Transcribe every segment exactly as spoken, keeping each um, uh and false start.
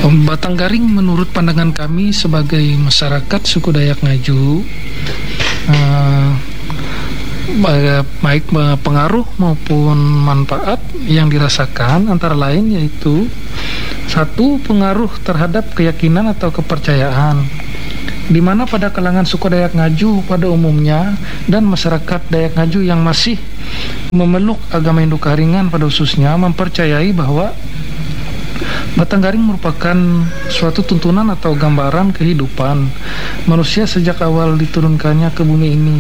Batang Garing menurut pandangan kami sebagai masyarakat suku Dayak Ngaju, uh, baik pengaruh maupun manfaat yang dirasakan antara lain yaitu satu, pengaruh terhadap keyakinan atau kepercayaan, di mana pada kalangan suku Dayak Ngaju pada umumnya dan masyarakat Dayak Ngaju yang masih memeluk agama Hindu Karingan pada khususnya mempercayai bahwa Batang Garing merupakan suatu tuntunan atau gambaran kehidupan manusia sejak awal diturunkannya ke bumi ini.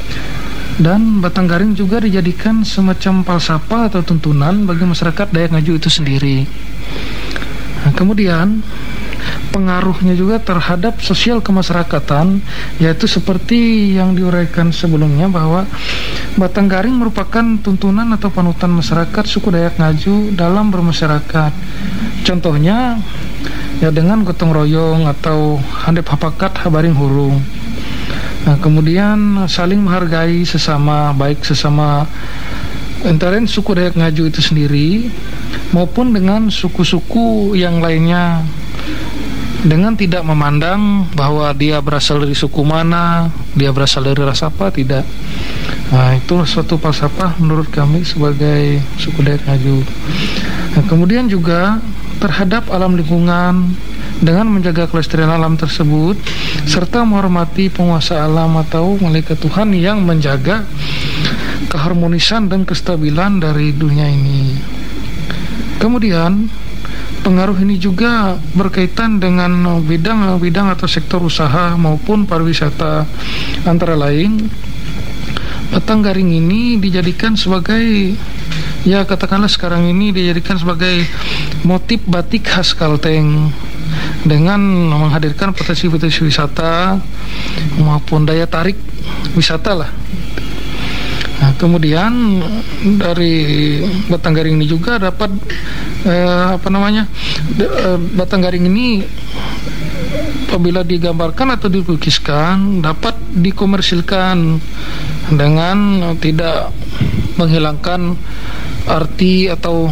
Dan Batang Garing juga dijadikan semacam falsafah atau tuntunan bagi masyarakat Dayak Ngaju itu sendiri. Nah, kemudian pengaruhnya juga terhadap sosial kemasyarakatan, yaitu seperti yang diuraikan sebelumnya bahwa Batang Garing merupakan tuntunan atau panutan masyarakat suku Dayak Ngaju dalam bermasyarakat. Contohnya ya dengan gotong royong atau handep hapakat habaring hurung. Nah, kemudian saling menghargai sesama, baik sesama antara suku Dayak Ngaju itu sendiri maupun dengan suku-suku yang lainnya, dengan tidak memandang bahwa dia berasal dari suku mana, dia berasal dari ras apa, tidak. Nah, itu suatu falsafah menurut kami sebagai suku Dayak Ngaju. Nah, kemudian juga terhadap alam lingkungan dengan menjaga kelestarian alam tersebut serta menghormati penguasa alam atau malaikat Tuhan yang menjaga keharmonisan dan kestabilan dari dunia ini. Kemudian pengaruh ini juga berkaitan dengan bidang-bidang atau sektor usaha maupun pariwisata. Antara lain, Batang Garing ini dijadikan sebagai, ya katakanlah sekarang ini dijadikan sebagai motif batik khas Kalteng dengan menghadirkan potensi-potensi wisata maupun daya tarik wisata lah. Nah, kemudian dari Batang Garing ini juga dapat eh, apa namanya de, eh, Batang Garing ini apabila digambarkan atau dilukiskan dapat dikomersilkan dengan tidak menghilangkan arti atau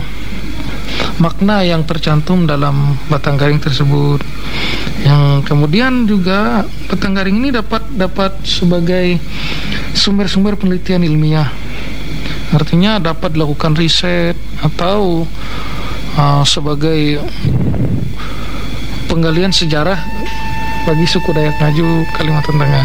makna yang tercantum dalam Batang Garing tersebut. Yang kemudian juga Batang Garing ini dapat dapat sebagai sumber-sumber penelitian ilmiah. Artinya dapat dilakukan riset atau uh, sebagai penggalian sejarah bagi suku Dayak Ngaju Kalimantan Tengah.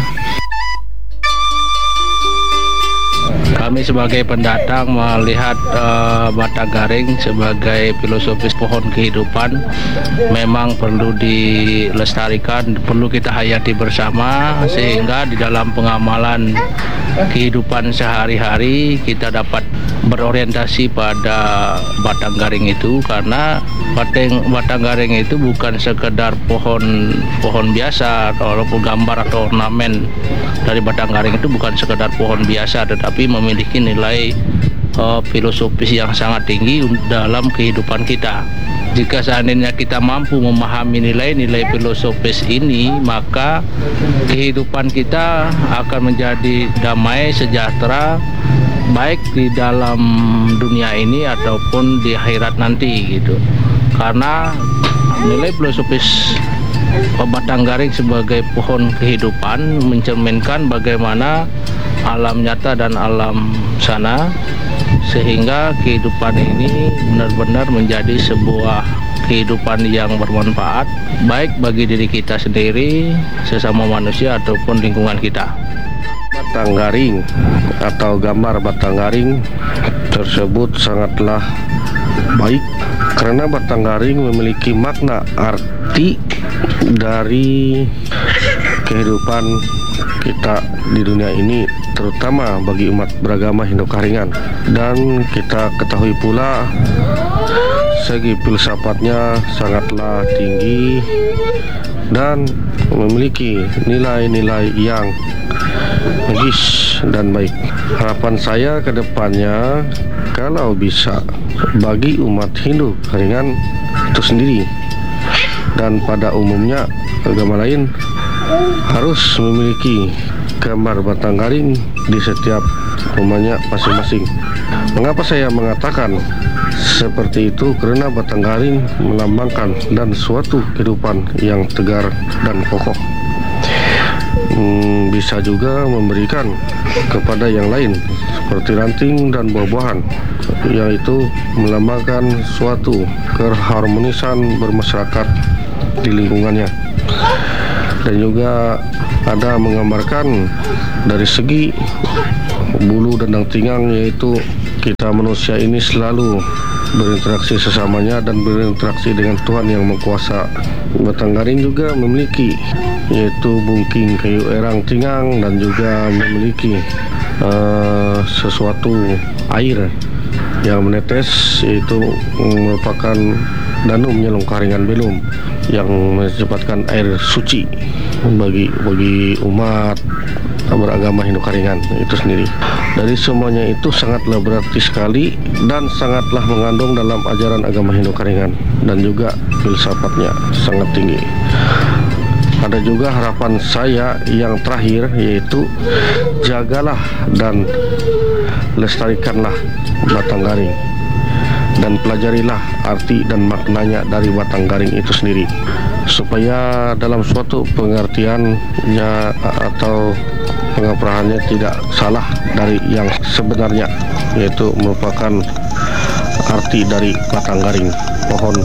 Kami sebagai pendatang melihat uh, Batang Garing sebagai filosofis pohon kehidupan memang perlu dilestarikan, perlu kita hayati bersama sehingga di dalam pengamalan kehidupan sehari-hari kita dapat berorientasi pada Batang Garing itu, karena batang Batang Garing itu bukan sekedar pohon pohon biasa atau gambar atau ornamen dari Batang Garing itu bukan sekedar pohon biasa, tetapi memiliki nilai uh, filosofis yang sangat tinggi dalam kehidupan kita. Jika seandainya kita mampu memahami nilai-nilai filosofis ini, maka kehidupan kita akan menjadi damai, sejahtera, baik di dalam dunia ini ataupun di akhirat nanti gitu. Karena nilai filosofis Batang Garing sebagai pohon kehidupan mencerminkan bagaimana alam nyata dan alam sana, sehingga kehidupan ini benar-benar menjadi sebuah kehidupan yang bermanfaat baik bagi diri kita sendiri, sesama manusia ataupun lingkungan kita. Batang Garing atau gambar Batang Garing tersebut sangatlah baik karena Batang Garing memiliki makna arti dari kehidupan kita di dunia ini, terutama bagi umat beragama Hindu Karingan. Dan kita ketahui pula segi filsafatnya sangatlah tinggi dan memiliki nilai-nilai yang magis dan baik. Harapan saya ke depannya kalau bisa bagi umat Hindu Karingan itu sendiri dan pada umumnya agama lain harus memiliki gambar Batang Garing di setiap rumahnya masing-masing. Mengapa saya mengatakan seperti itu karena batang garing melambangkan dan suatu kehidupan yang tegar dan kokoh. Hmm, bisa juga memberikan kepada yang lain seperti ranting dan buah-buahan, yaitu melambangkan suatu keharmonisan bermasyarakat di lingkungannya. Dan juga ada menggambarkan dari segi bulu dan tinggang, yaitu kita manusia ini selalu berinteraksi sesamanya dan berinteraksi dengan Tuhan yang mengkuasa. Batang garing juga memiliki yaitu bungking kayu erang tinggang dan juga memiliki uh, sesuatu air yang menetes, yaitu merupakan danum nyelong karingan belum yang menyebabkan air suci bagi bagi umat beragama Hindu Karingan itu sendiri. Dari semuanya itu sangatlah berarti sekali dan sangatlah mengandung dalam ajaran agama Hindu Karingan, dan juga filsafatnya sangat tinggi. Ada juga harapan saya yang terakhir, yaitu jagalah dan lestarikanlah batang garing dan pelajarilah arti dan maknanya dari batang garing itu sendiri, supaya dalam suatu pengertiannya atau pengaprahannya tidak salah dari yang sebenarnya, yaitu merupakan arti dari batang garing pohon